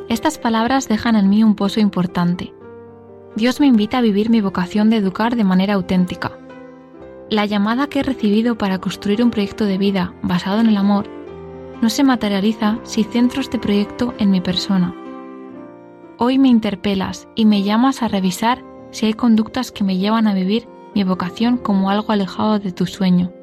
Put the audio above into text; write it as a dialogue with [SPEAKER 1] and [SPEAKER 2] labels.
[SPEAKER 1] Estas palabras dejan en mí un pozo importante. Dios me invita a vivir mi vocación de educar de manera auténtica. La llamada que he recibido para construir un proyecto de vida basado en el amor no se materializa si centro este proyecto en mi persona. Hoy me interpelas y me llamas a revisar si hay conductas que me llevan a vivir mi vocación como algo alejado de tu sueño.